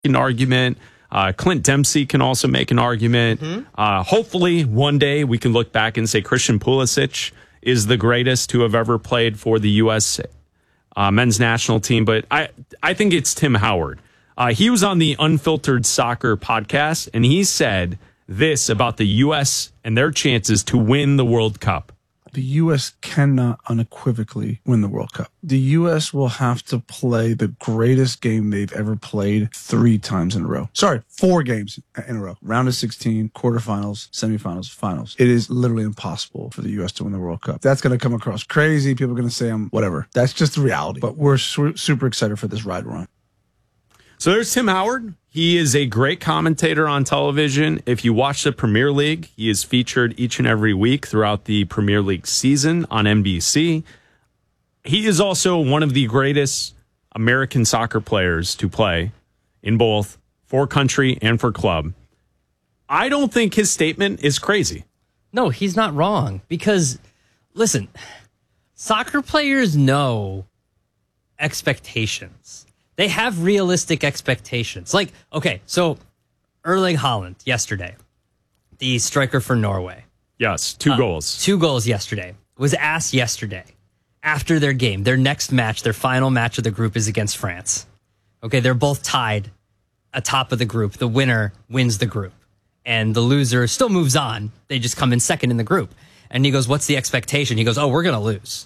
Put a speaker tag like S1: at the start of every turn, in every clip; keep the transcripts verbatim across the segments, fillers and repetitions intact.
S1: an argument. Uh, Clint Dempsey can also make an argument. Mm-hmm. Uh, hopefully, one day we can look back and say Christian Pulisic is the greatest to have ever played for the U S uh, men's national team. But I, I think it's Tim Howard. Uh, he was on the Unfiltered Soccer podcast, and he said this about the U S and their chances to win the World Cup.
S2: The U S cannot unequivocally win the World Cup. The U S will have to play the greatest game they've ever played three times in a row. Sorry, four games in a row. Round of sixteen, quarterfinals, semifinals, finals. It is literally impossible for the U S to win the World Cup. That's going to come across crazy. People are going to say I'm whatever. That's just the reality. But we're su- super excited for this ride we're on.
S1: So there's Tim Howard. He is a great commentator on television. If you watch the Premier League, he is featured each and every week throughout the Premier League season on N B C. He is also one of the greatest American soccer players to play in both for country and for club. I don't think his statement is crazy.
S3: No, he's not wrong. Because, listen, soccer players know expectations. They have realistic expectations. Like, okay, so Erling Haaland yesterday, the striker for Norway.
S1: Yes, two
S3: uh,
S1: goals.
S3: Two goals yesterday. Was asked yesterday after their game, their next match, their final match of the group is against France. Okay, they're both tied atop of the group. The winner wins the group. And the loser still moves on. They just come in second in the group. And he goes, what's the expectation? He goes, oh, we're going to lose.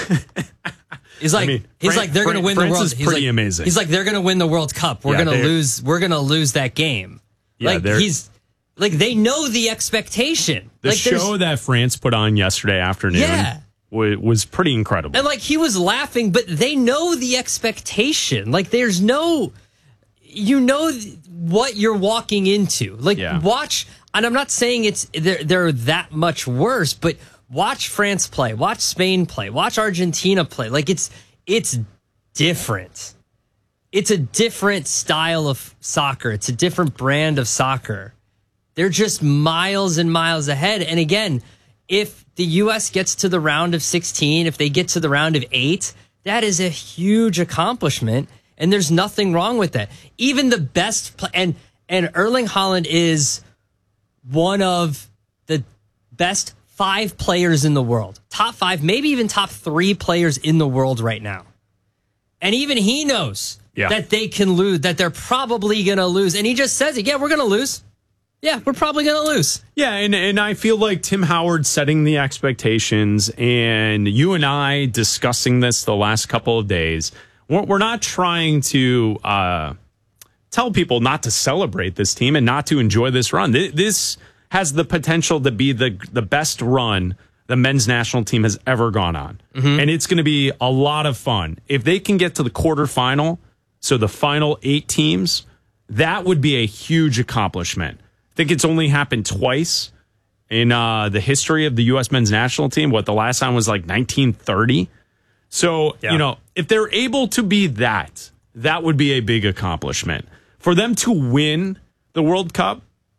S3: He's like, I mean, he's
S1: Fran-
S3: like, they're going to win
S1: France
S3: the world.
S1: Is
S3: he's
S1: pretty
S3: like,
S1: amazing.
S3: He's like, they're going to win the World Cup. We're
S1: Yeah,
S3: going to lose. We're going to lose that game.
S1: Yeah,
S3: like he's like, they know the expectation.
S1: The
S3: like,
S1: show that France put on yesterday afternoon
S3: yeah.
S1: w- was pretty incredible.
S3: And like, he was laughing, but they know the expectation. Like, there's no, you know what you're walking into. Like,
S1: yeah.
S3: watch, and I'm not saying it's they're, they're that much worse, but watch France play, watch Spain play, watch Argentina play. Like, it's it's different. It's a different style of soccer. It's a different brand of soccer. They're just miles and miles ahead. And again, if the U S gets to the round of sixteen, if they get to the round of eight, that is a huge accomplishment. And there's nothing wrong with that. Even the best, pl- and, and Erling Haaland is one of the best five players in the world. Top five, maybe even top three players in the world right now. And even he knows yeah. that they can lose, that they're probably going to lose. And he just says it, yeah, we're going to lose. Yeah, we're probably going to lose.
S1: Yeah, and, and I feel like Tim Howard setting the expectations, and you and I discussing this the last couple of days, we're, we're not trying to uh, tell people not to celebrate this team and not to enjoy this run. This has the potential to be the the best run the men's national team has ever gone on. Mm-hmm. And it's going to be a lot of fun. If they can get to the quarterfinal, so the final eight teams, that would be a huge accomplishment. I think it's only happened twice in uh, the history of the U S men's national team. What, the last time was like nineteen thirty? So, yeah. you know, if they're able to be that, that would be a big accomplishment. For them to win the World Cup,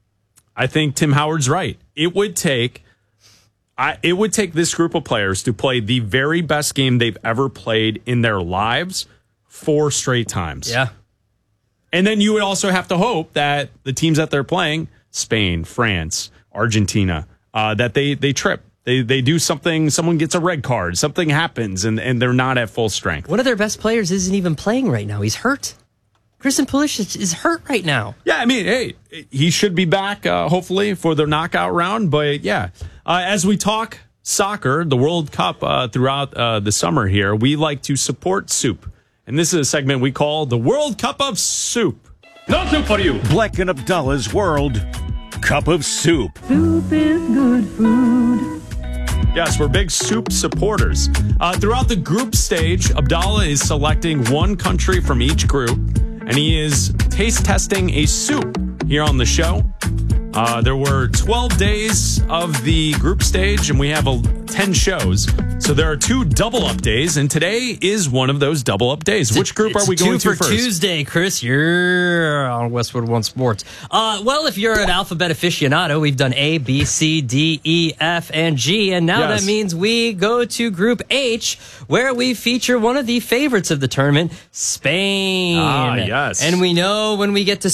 S1: I think Tim Howard's right. It would take I, it would take this group of players to play the very best game they've ever played in their lives four straight times.
S3: Yeah.
S1: And then you would also have to hope that the teams that they're playing, Spain, France, Argentina, uh, that they they trip. They they do something, someone gets a red card, something happens, and, and they're not at full strength.
S3: One of their best players isn't even playing right now. He's hurt. Christian Pulisic is hurt right now.
S1: Yeah, I mean, hey, he should be back, uh, hopefully, for the knockout round. But, yeah, uh, as we talk soccer, the World Cup uh, throughout uh, the summer here, we like to support Soup. And this is a segment we call the World Cup of Soup.
S4: No soup for you. Bleck and Abdullah's World Cup of Soup.
S5: Soup is good food.
S1: Yes, we're big soup supporters. Uh, throughout the group stage, Abdallah is selecting one country from each group, and he is taste testing a soup here on the show. Uh, there were twelve days of the group stage, and we have a, ten shows. So there are two double up days, and today is one of those double up days. Which group
S3: It's
S1: are we going
S3: two
S1: to
S3: for
S1: first?
S3: Tuesday, Chris. You're on Westwood One Sports. Uh, well, if you're an alphabet aficionado, we've done A, B, C, D, E, F, and G, and now
S1: Yes.
S3: that means we go to Group H, where we feature one of the favorites of the tournament, Spain.
S1: Ah, yes.
S3: And we know when we get to